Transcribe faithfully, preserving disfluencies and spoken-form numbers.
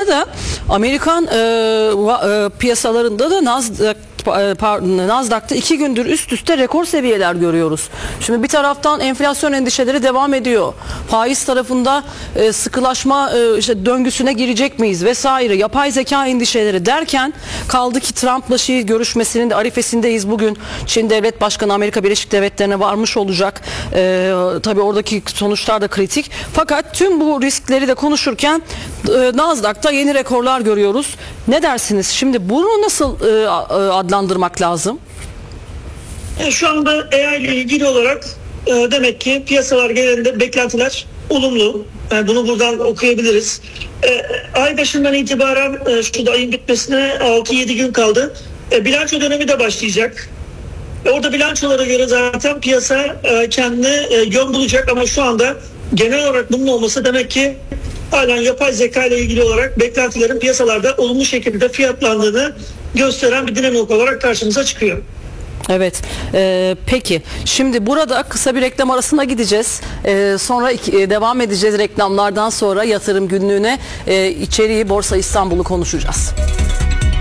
arada Amerikan e, e, piyasalarında da Nasdaq Nasdaq'ta iki gündür üst üste rekor seviyeler görüyoruz. Şimdi bir taraftan enflasyon endişeleri devam ediyor. Faiz tarafında e, sıkılaşma e, işte döngüsüne girecek miyiz vesaire. Yapay zeka endişeleri derken kaldı ki Trump'la Şii görüşmesinin de arifesindeyiz bugün. Çin Devlet Başkanı Amerika Birleşik Devletleri'ne varmış olacak. E, tabii oradaki sonuçlar da kritik. Fakat tüm bu riskleri de konuşurken e, Nasdaq'ta yeni rekorlar görüyoruz. Ne dersiniz? Şimdi bunu nasıl e, adlandırmak lazım? Yani şu anda A I ile ilgili olarak e, demek ki piyasalar genelinde beklentiler olumlu. Yani bunu buradan okuyabiliriz. E, ay başından itibaren e, şurada ayın bitmesine altı yedi gün kaldı. E, bilanço dönemi de başlayacak. E, orada bilançolara göre zaten piyasa e, kendine e, yön bulacak ama şu anda genel olarak bunun olması demek ki halen yapay zeka ile ilgili olarak beklentilerin piyasalarda olumlu şekilde fiyatlandığını gösteren bir dinamik olarak karşımıza çıkıyor. Evet. E, peki. Şimdi burada kısa bir reklam arasına gideceğiz. E, sonra iki, e, devam edeceğiz reklamlardan sonra yatırım günlüğüne. E, içeriği Borsa İstanbul'u konuşacağız.